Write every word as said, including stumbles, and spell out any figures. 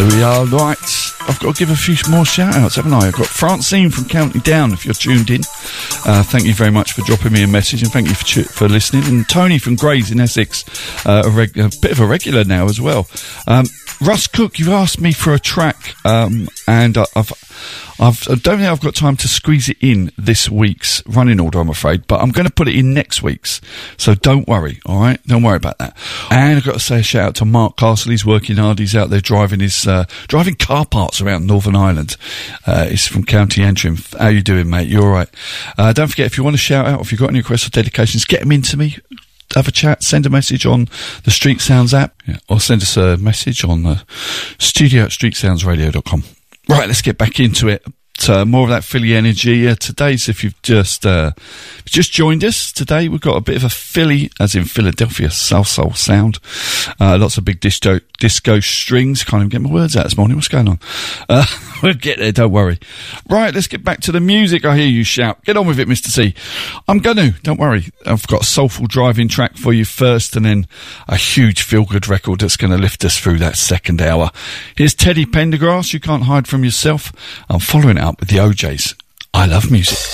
There we are. Right, I've got to give a few more shout-outs, haven't I? I've got Francine from County Down, if you're tuned in. Uh, thank you very much for dropping me a message, and thank you for, ch- for listening. And Tony from Grays in Essex, uh, a, reg- a bit of a regular now as well. Um, Russ Cook, you've asked me for a track, um, and I, I've, I've, I don't think I've got time to squeeze it in this week's running order, I'm afraid, but I'm going to put it in next week's. So don't worry, all right? Don't worry about that. And I've got to say a shout out to Mark Castle. He's working hard. He's out there driving his uh, driving car parts around Northern Ireland. Uh, he's from County Antrim. How you doing, mate? You all right? Uh, don't forget, if you want to shout out, if you've got any requests or dedications, get them in to me. Have a chat, send a message on the Street Sounds app, yeah, or send us a message on the studio at street sounds radio dot com. Right, let's get back into it. Uh, more of that Philly energy. Uh, today's, if you've just uh, just joined us, today we've got a bit of a Philly, as in Philadelphia, South Soul sound. Uh, lots of big disco, disco strings. Can't even get my words out this morning. What's going on? Uh, we'll get there, don't worry. Right, let's get back to the music. I hear you shout. Get on with it, Mister C. I'm going to, don't worry. I've got a soulful driving track for you first, and then a huge feel-good record that's going to lift us through that second hour. Here's Teddy Pendergrass, You Can't Hide From Yourself. I'm following it up with the O Js. I Love Music.